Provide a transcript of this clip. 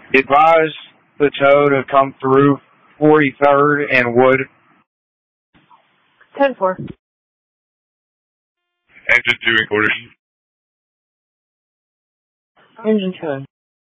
Advise the tow to come through 43rd and Wood. 10-4. Engine 2 in quarters. Engine 2.